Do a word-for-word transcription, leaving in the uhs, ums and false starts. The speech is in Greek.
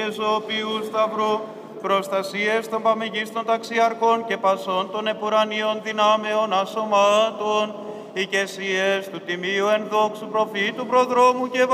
Οποίου Σταυρού, προστασίες των παμεγίστων ταξιαρχών και πασών των επουρανίων δυνάμεων ασωμάτων, οικεσίες του τιμίου ενδόξου προφήτου προδρόμου και